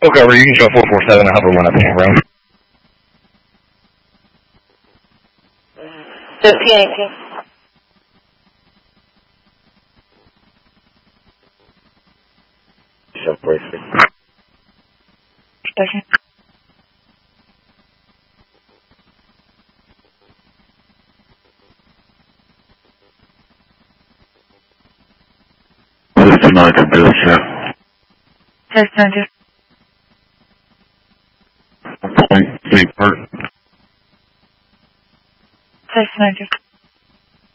Look over, you can show 447 and hover one up in room. 1518. Show 46. Station. Tonight to Bill, sir. Test 90. Point, St. Bert. Test 90.